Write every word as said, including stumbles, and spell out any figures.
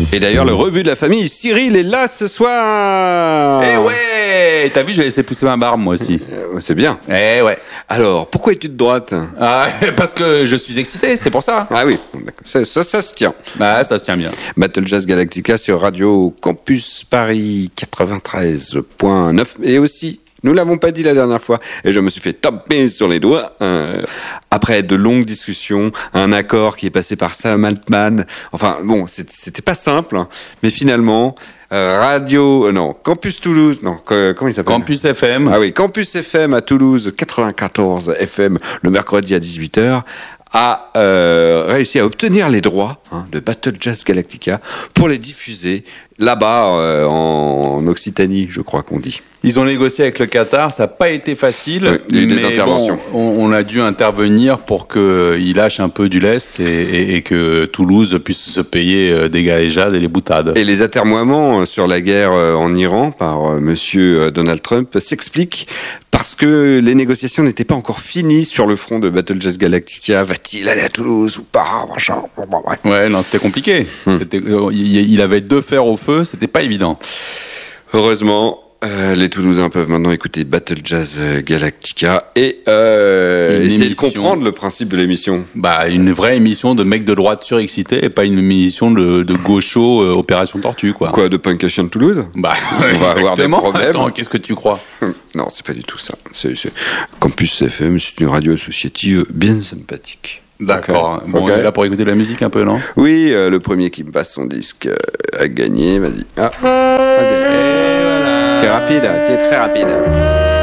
Et d'ailleurs, le rebut de la famille, Cyril est là ce soir. Eh ouais, t'as vu, j'ai laissé pousser ma barbe, moi aussi. Euh, c'est bien. Eh ouais. Alors, pourquoi es-tu de droite? Ah, parce que je suis excité, c'est pour ça. Ah oui, ça, ça, ça se tient. Bah, ça se tient bien. Battle Jazz Galactica sur Radio Campus Paris quatre-vingt-treize point neuf. Et aussi, nous l'avons pas dit la dernière fois, et je me suis fait taper sur les doigts. Euh, après de longues discussions, un accord qui est passé par Sam Altman. Enfin, bon, c'était pas simple, hein, mais finalement... Euh, Radio, euh, non, Campus Toulouse, non, que, comment il s'appelle? Campus F M. Ah oui, Campus F M à Toulouse, quatre-vingt-quatorze F M, le mercredi à dix-huit heures, a euh, réussi à obtenir les droits hein, de Battle Jazz Galactica pour les diffuser là-bas euh, en, en Occitanie, je crois qu'on dit. Ils ont négocié avec le Qatar, ça n'a pas été facile. Oui, il y a eu des mais interventions. Bon, on, on a dû intervenir pour qu'ils lâchent un peu du lest et, et, et que Toulouse puisse se payer des galéjades et les boutades. Et les atermoiements sur la guerre en Iran par euh, monsieur Donald Trump s'expliquent parce que les négociations n'étaient pas encore finies sur le front de Battle Jazz Galactica. Va-t-il aller à Toulouse ou pas, machin, bon, bref. Ouais, non, c'était compliqué. Hmm. C'était, il, il avait deux fers au feu, c'était pas évident. Heureusement, euh, les Toulousains peuvent maintenant écouter Battle Jazz Galactica et euh, essayer émission, de comprendre le principe de l'émission. Bah, une vraie émission de mecs de droite surexcités et pas une émission de, de gaucho euh, Opération Tortue, quoi. Quoi, de Punkation Toulouse? Bah, on va avoir des problèmes. Attends, qu'est-ce que tu crois? Non, c'est pas du tout ça. C'est, c'est... Campus F M, c'est une radio associative bien sympathique. D'accord. Okay. Bon, okay. On est là pour écouter de la musique un peu, non? Oui, euh, le premier qui me passe son disque euh, a gagné. Vas-y. Ah, a gagné. Et voilà. Tu es rapide, tu es très rapide.